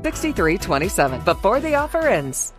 6327 before the offer ends.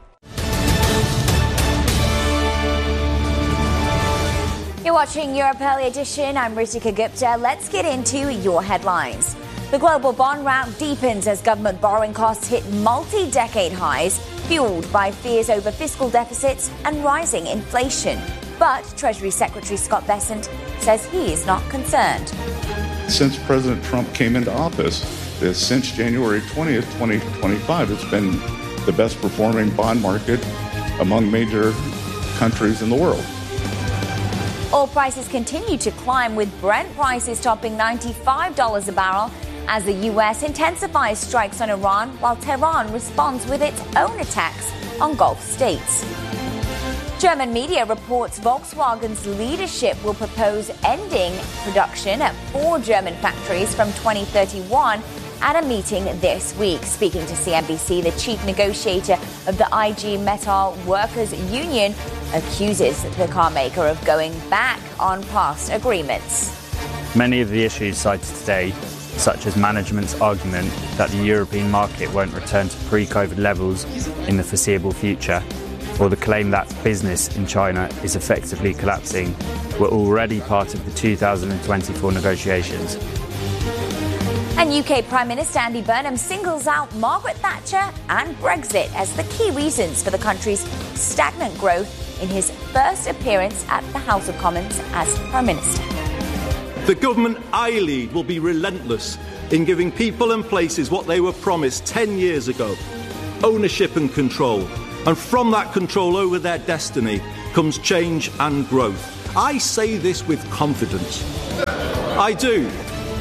You're watching Europe Early Edition. I'm Ritika Gupta. Let's get into your headlines. The global bond rout deepens as government borrowing costs hit multi-decade highs, fueled by fears over fiscal deficits and rising inflation. But Treasury Secretary Scott Bessent says he is not concerned. Since President Trump came into office, since January 20th, 2025, it's been the best performing bond market among major countries in the world. Oil prices continue to climb, with Brent prices topping $95 a barrel as the U.S. intensifies strikes on Iran, while Tehran responds with its own attacks on Gulf states. German media reports Volkswagen's leadership will propose ending production at 4 German factories from 2031 at a meeting this week. Speaking to CNBC, the chief negotiator of the IG Metall Workers Union accuses the car maker of going back on past agreements. Many of the issues cited today, such as management's argument that the European market won't return to pre-COVID levels in the foreseeable future, or the claim that business in China is effectively collapsing, were already part of the 2024 negotiations. And UK Prime Minister Andy Burnham singles out Margaret Thatcher and Brexit as the key reasons for the country's stagnant growth in his first appearance at the House of Commons as Prime Minister. The government I lead will be relentless in giving people and places what they were promised 10 years ago: ownership and control. And from that control over their destiny comes change and growth. I say this with confidence. I do.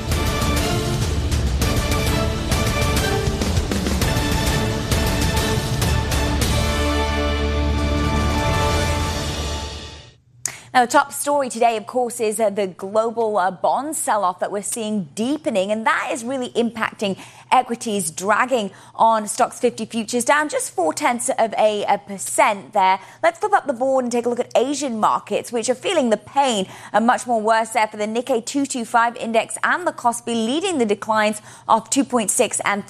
Now, the top story today, of course, is the global bond sell-off that we're seeing deepening, and that is really impacting equities, dragging on Stocks 50 futures down just 0.4% there. Let's flip up the board and take a look at Asian markets, which are feeling the pain, and much more worse there for the Nikkei 225 index and the Kospi, leading the declines of 2.6 and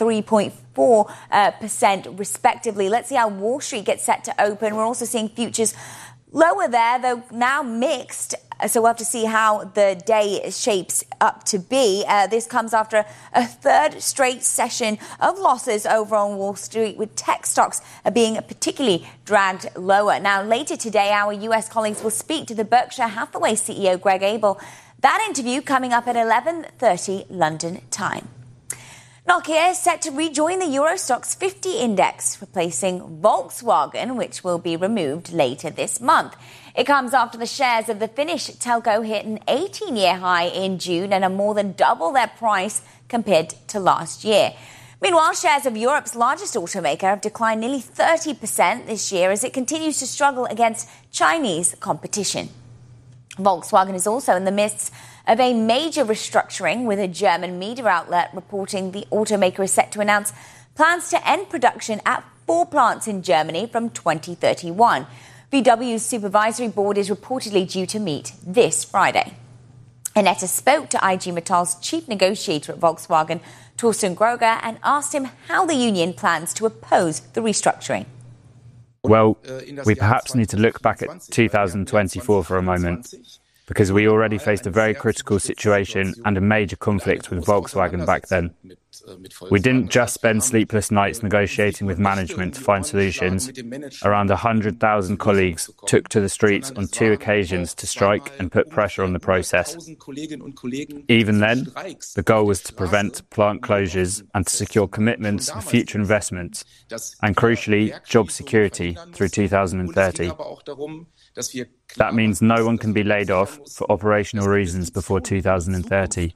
3.4% respectively. Let's see how Wall Street gets set to open. We're also seeing futures lower there, though now mixed. So we'll have to see how the day shapes up to be. This comes after a third straight session of losses over on Wall Street, with tech stocks being particularly dragged lower. Now, later today, our US colleagues will speak to the Berkshire Hathaway CEO, Greg Abel. That interview coming up at 11:30 London time. Nokia is set to rejoin the Euro Stoxx 50 index, replacing Volkswagen, which will be removed later this month. It comes after the shares of the Finnish telco hit an 18-year high in June and are more than double their price compared to last year. Meanwhile, shares of Europe's largest automaker have declined nearly 30% this year as it continues to struggle against Chinese competition. Volkswagen is also in the midst of a major restructuring, with a German media outlet reporting the automaker is set to announce plans to end production at 4 plants in Germany from 2031. VW's supervisory board is reportedly due to meet this Friday. Annetta spoke to IG Metall's chief negotiator at Volkswagen, Thorsten Groger, and asked him how the union plans to oppose the restructuring. Well, we perhaps need to look back at 2024 for a moment, because we already faced a very critical situation and a major conflict with Volkswagen back then. We didn't just spend sleepless nights negotiating with management to find solutions. Around 100,000 colleagues took to the streets on 2 occasions to strike and put pressure on the process. Even then, the goal was to prevent plant closures and to secure commitments for future investments, and crucially, job security through 2030. That means no one can be laid off for operational reasons before 2030.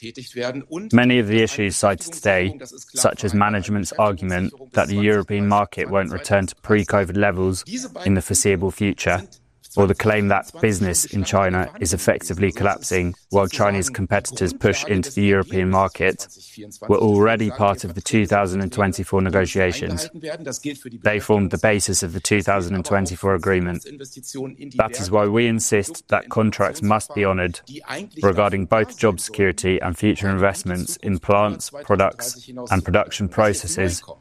Many of the issues cited today, such as management's argument that the European market won't return to pre-COVID levels in the foreseeable future, or the claim that business in China is effectively collapsing while Chinese competitors push into the European market, were already part of the 2024 negotiations. They formed the basis of the 2024 agreement. That is why we insist that contracts must be honoured regarding both job security and future investments in plants, products and production processes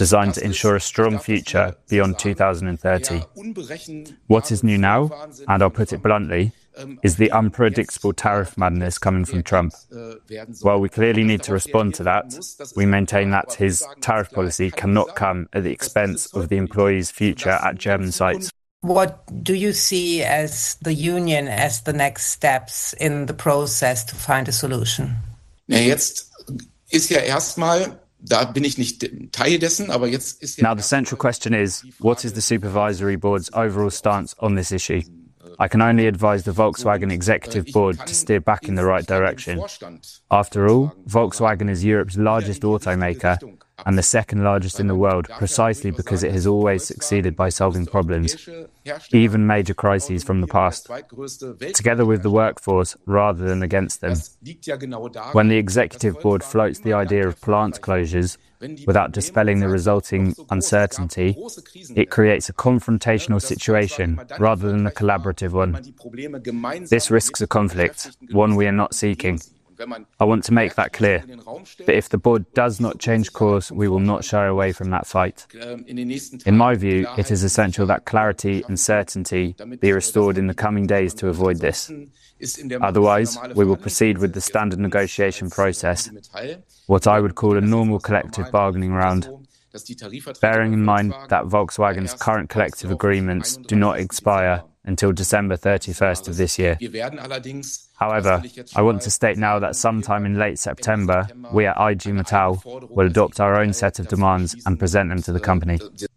designed to ensure a strong future beyond 2030. What is new now, and I'll put it bluntly, is the unpredictable tariff madness coming from Trump. While we clearly need to respond to that, we maintain that his tariff policy cannot come at the expense of the employees' future at German sites. What do you see as the union as the next steps in the process to find a solution? Ja, jetzt ist ja erstmal, da bin ich nicht Teil dessen, aber jetzt ist ja. Now the central question is, what is the supervisory board's overall stance on this issue? I can only advise the Volkswagen Executive Board to steer back in the right direction. After all, Volkswagen is Europe's largest automaker and the second largest in the world, precisely because it has always succeeded by solving problems, even major crises from the past, together with the workforce rather than against them. When the Executive Board floats the idea of plant closures, without dispelling the resulting uncertainty, it creates a confrontational situation rather than a collaborative one. This risks a conflict, one we are not seeking. I want to make that clear. But if the board does not change course, we will not shy away from that fight. In my view, it is essential that clarity and certainty be restored in the coming days to avoid this. Otherwise, we will proceed with the standard negotiation process, what I would call a normal collective bargaining round, bearing in mind that Volkswagen's current collective agreements do not expire until December 31st of this year. However, I want to state now that sometime in late September, we at IG Metall will adopt our own set of demands and present them to the company.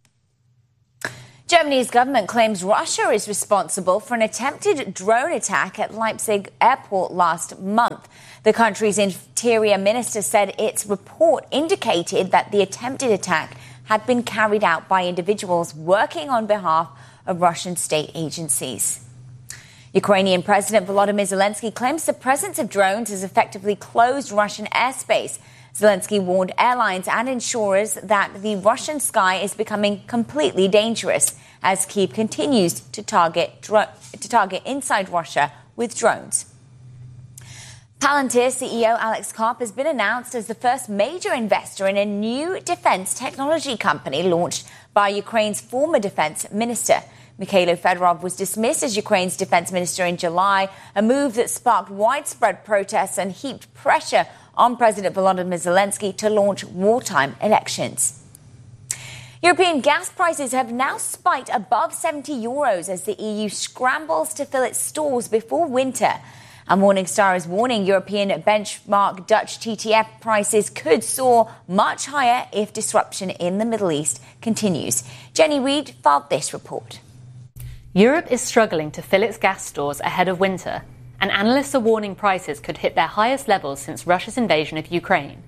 Germany's government claims Russia is responsible for an attempted drone attack at Leipzig airport last month. The country's interior minister said its report indicated that the attempted attack had been carried out by individuals working on behalf of Russian state agencies. Ukrainian President Volodymyr Zelensky claims the presence of drones has effectively closed Russian airspace. Zelensky warned airlines and insurers that the Russian sky is becoming completely dangerous as Kyiv continues to target inside Russia with drones. Palantir CEO Alex Karp has been announced as the first major investor in a new defense technology company launched by Ukraine's former defense minister. Mikhailo Fedorov was dismissed as Ukraine's defense minister in July, a move that sparked widespread protests and heaped pressure on President Volodymyr Zelensky to launch wartime elections. European gas prices have now spiked above €70 as the EU scrambles to fill its stores before winter. And Morningstar is warning European benchmark Dutch TTF prices could soar much higher if disruption in the Middle East continues. Jenny Reid filed this report. Europe is struggling to fill its gas stores ahead of winter, and analysts are warning prices could hit their highest levels since Russia's invasion of Ukraine.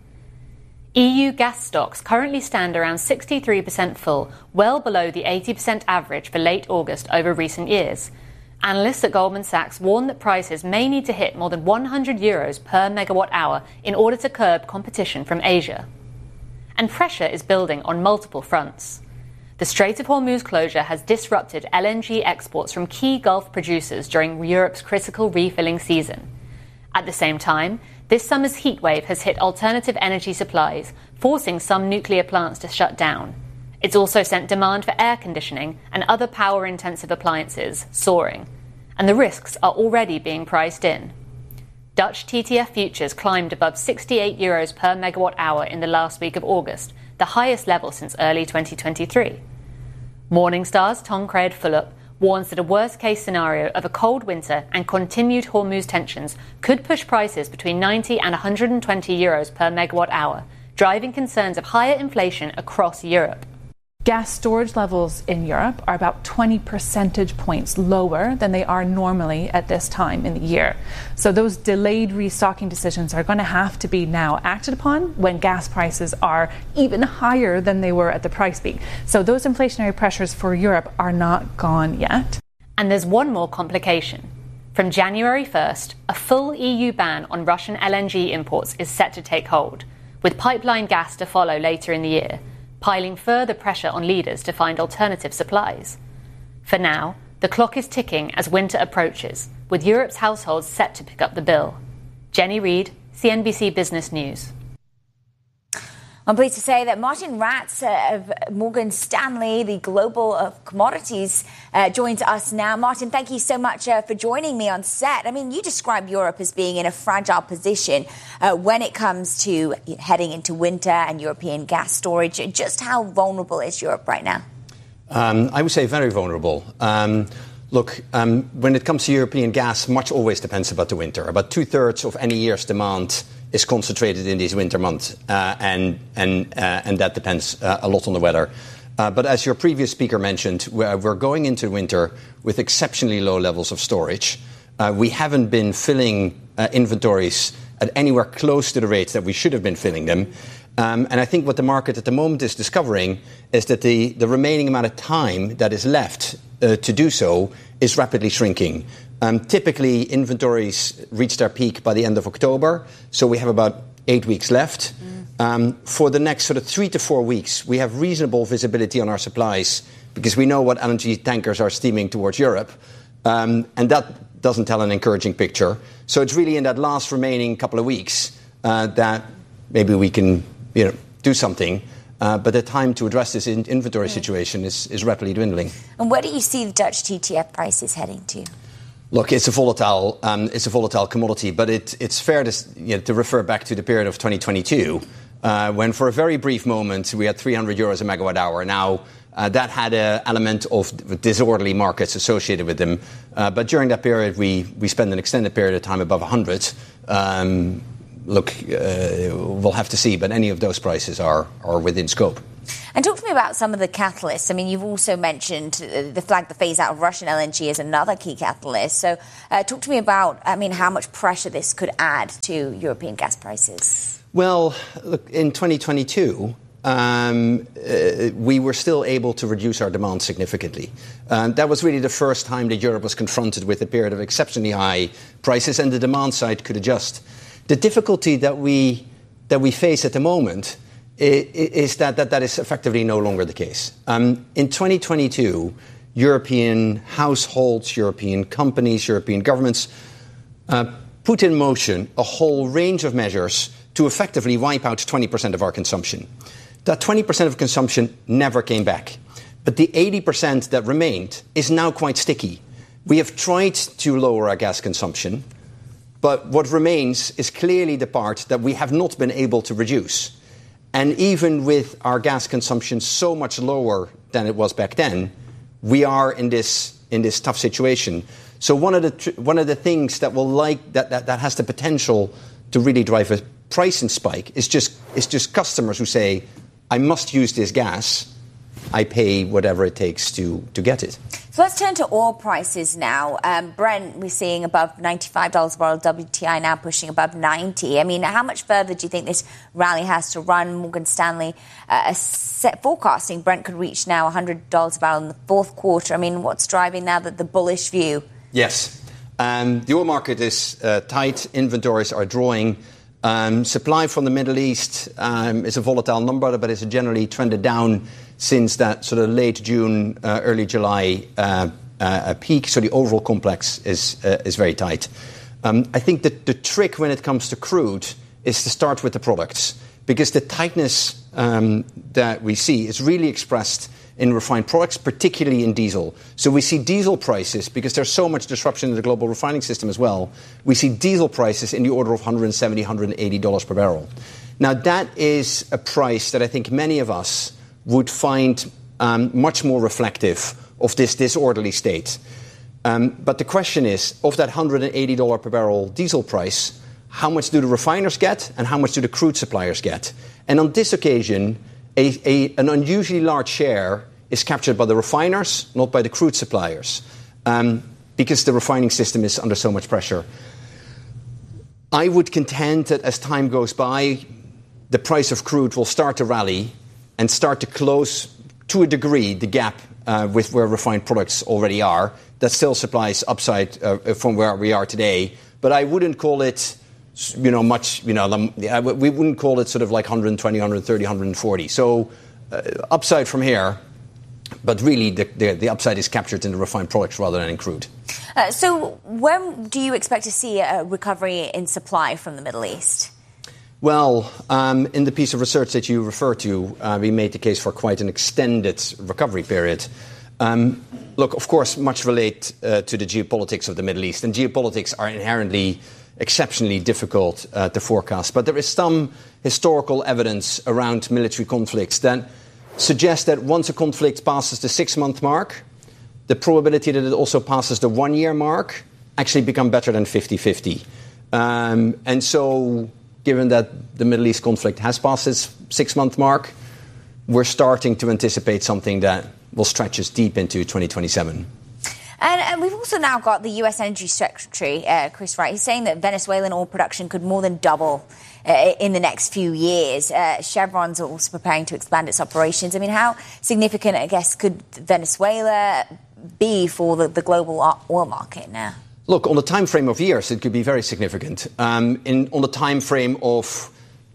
EU gas stocks currently stand around 63% full, well below the 80% average for late August over recent years. Analysts at Goldman Sachs warn that prices may need to hit more than €100 per megawatt hour in order to curb competition from Asia. And pressure is building on multiple fronts. The Strait of Hormuz closure has disrupted LNG exports from key Gulf producers during Europe's critical refilling season. At the same time, this summer's heatwave has hit alternative energy supplies, forcing some nuclear plants to shut down. It's also sent demand for air conditioning and other power-intensive appliances soaring, and the risks are already being priced in. Dutch TTF futures climbed above €68 per megawatt hour in the last week of August, the highest level since early 2023. Morningstar's Tancred Fulop warns that a worst-case scenario of a cold winter and continued Hormuz tensions could push prices between €90 and €120 per megawatt hour, driving concerns of higher inflation across Europe. Gas storage levels in Europe are about 20 percentage points lower than they are normally at this time in the year. So those delayed restocking decisions are going to have to be now acted upon when gas prices are even higher than they were at the price peak. So those inflationary pressures for Europe are not gone yet. And there's one more complication. From January 1st, a full EU ban on Russian LNG imports is set to take hold, with pipeline gas to follow later in the year, piling further pressure on leaders to find alternative supplies. For now, the clock is ticking as winter approaches, with Europe's households set to pick up the bill. Jenny Reid, CNBC Business News. I'm pleased to say that Martin Ratz of Morgan Stanley, the global of commodities, joins us now. Martin, thank you so much for joining me on set. I mean, you describe Europe as being in a fragile position when it comes to heading into winter and European gas storage. Just how vulnerable is Europe right now? I would say very vulnerable. Look, when it comes to European gas, much always depends about the winter. About 2/3 of any year's demand is concentrated in these winter months, and that depends a lot on the weather. But as your previous speaker mentioned, we're going into winter with exceptionally low levels of storage. We haven't been filling inventories at anywhere close to the rates that we should have been filling them. And I think what the market at the moment is discovering is that the remaining amount of time that is left to do so is rapidly shrinking. Typically, inventories reach their peak by the end of October, so we have about 8 weeks left. For the next sort of 3 to 4 weeks, we have reasonable visibility on our supplies because we know what LNG tankers are steaming towards Europe, and that doesn't tell an encouraging picture. So it's really in that last remaining couple of weeks that maybe we can do something. But the time to address this inventory situation is rapidly dwindling. And where do you see the Dutch TTF prices heading to? Look, it's a volatile commodity, but it's fair to refer back to the period of 2022, when for a very brief moment we had 300 euros a megawatt hour. Now, that had an element of disorderly markets associated with them. But during that period, we spent an extended period of time above 100. Look, we'll have to see, but any of those prices are within scope. And talk to me about some of the catalysts. I mean, you've also mentioned the phase out of Russian LNG as another key catalyst. So talk to me about, how much pressure this could add to European gas prices. Well, look, in 2022, we were still able to reduce our demand significantly. That was really the first time that Europe was confronted with a period of exceptionally high prices, and the demand side could adjust. The difficulty that we face at the moment is that is effectively no longer the case. In 2022, European households, European companies, European governments put in motion a whole range of measures to effectively wipe out 20% of our consumption. That 20% of consumption never came back. But the 80% that remained is now quite sticky. We have tried to lower our gas consumption, but what remains is clearly the part that we have not been able to reduce. And even with our gas consumption so much lower than it was back then, we are in this tough situation. So one of the things that has the potential to really drive a pricing spike is just customers who say, I must use this gas. I pay whatever it takes to get it. So let's turn to oil prices now. Brent, we're seeing above $95 a barrel. WTI now pushing above 90. I mean, how much further do you think this rally has to run? Morgan Stanley forecasting Brent could reach now $100 a barrel in the fourth quarter. I mean, what's driving now the bullish view? Yes. The oil market is tight. Inventories are drawing. Supply from the Middle East is a volatile number, but it's generally trended down since that sort of late June, early July peak. So the overall complex is very tight. I think that the trick when it comes to crude is to start with the products, because the tightness that we see is really expressed in refined products, particularly in diesel. So we see diesel prices, because there's so much disruption in the global refining system as well, we see diesel prices in the order of $170, $180 per barrel. Now, that is a price that I think many of us would find much more reflective of this disorderly state. But the question is, of that $180 per barrel diesel price, how much do the refiners get and how much do the crude suppliers get? And on this occasion, an unusually large share is captured by the refiners, not by the crude suppliers, because the refining system is under so much pressure. I would contend that as time goes by, the price of crude will start to rally and start to close, to a degree, the gap with where refined products already are. That still supplies upside from where we are today. But I wouldn't call it we wouldn't call it sort of like 120, 130, 140. So upside from here, but really the upside is captured in the refined products rather than in crude. So when do you expect to see a recovery in supply from the Middle East? Well, in the piece of research that you refer to, we made the case for quite an extended recovery period. Look, of course, much relate to the geopolitics of the Middle East, and geopolitics are inherently exceptionally difficult to forecast. But there is some historical evidence around military conflicts that suggests that once a conflict passes the 6-month mark, the probability that it also passes the 1-year mark actually become better than 50-50. And so, given that the Middle East conflict has passed its 6-month mark, we're starting to anticipate something that will stretch us deep into 2027. And we've also now got the U.S. Energy Secretary, Chris Wright. He's saying that Venezuelan oil production could more than double in the next few years. Chevron's also preparing to expand its operations. I mean, how significant, I guess, could Venezuela be for the global oil market now? Look, on the time frame of years, it could be very significant. On the time frame of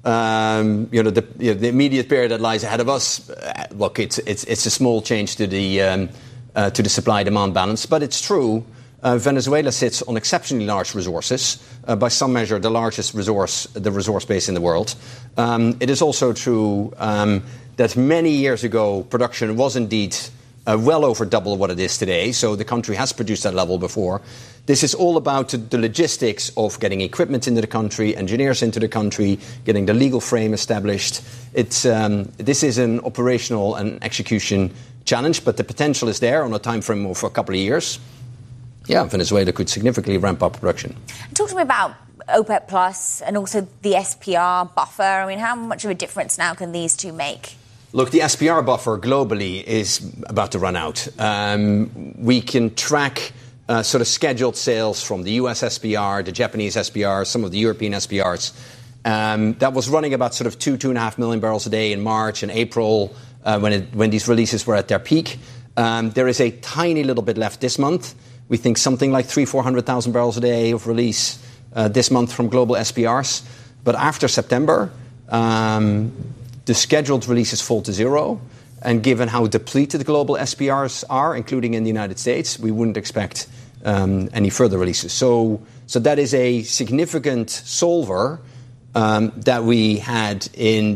the immediate period that lies ahead of us, look, it's a small change to the supply-demand balance, but it's true. Venezuela sits on exceptionally large resources, by some measure the largest resource base in the world. It is also true that many years ago production was indeed well over double what it is today, so the country has produced that level before. This is all about the logistics of getting equipment into the country, engineers into the country, getting the legal frame established. This is an operational and execution challenge, but the potential is there on a time frame of a couple of years. Yeah, Venezuela could significantly ramp up production. Talk to me about OPEC Plus and also the SPR buffer. I mean, how much of a difference now can these two make? Look, the SPR buffer globally is about to run out. We can track sort of scheduled sales from the US SPR, the Japanese SPR, some of the European SPRs. That was running about sort of 2.5 million barrels a day in March and April when these releases were at their peak. There is a tiny little bit left this month. We think something like 300,000-400,000 barrels a day of release this month from global SPRs. But after September, the scheduled releases fall to zero. And given how depleted global SPRs are, including in the United States, we wouldn't expect any further releases. So that is a significant solver that we had in